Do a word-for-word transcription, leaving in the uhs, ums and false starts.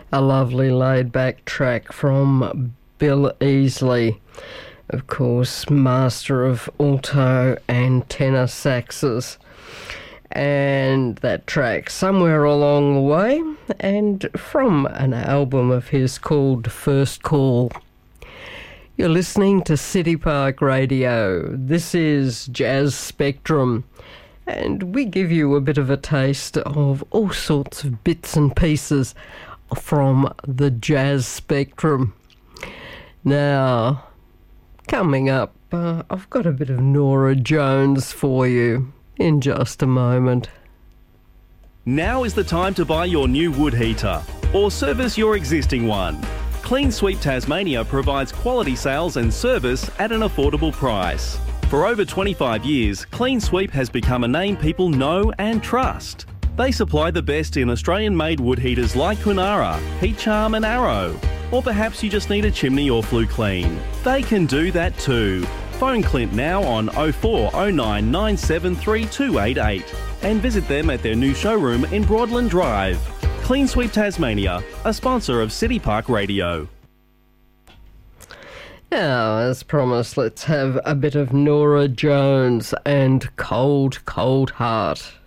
A lovely laid-back track from Bill Easley, of course, master of alto and tenor saxes. And that track, Somewhere Along the Way, and from an album of his called First Call. You're listening to City Park Radio. This is Jazz Spectrum, and we give you a bit of a taste of all sorts of bits and pieces from the Jazz Spectrum. Now, coming up, uh, I've got a bit of Norah Jones for you in just a moment. Now is the time to buy your new wood heater or service your existing one. Clean Sweep Tasmania provides quality sales and service at an affordable price. For over twenty-five years, Clean Sweep has become a name people know and trust. They supply the best in Australian-made wood heaters like Kunara, Heat Charm and Arrow. Or perhaps you just need a chimney or flue clean. They can do that too. Phone Clint now on oh four oh nine nine seven three two eight eight and visit them at their new showroom in Broadland Drive. Clean Sweep Tasmania, a sponsor of City Park Radio. Now, as promised, let's have a bit of Norah Jones and Cold, Cold Heart.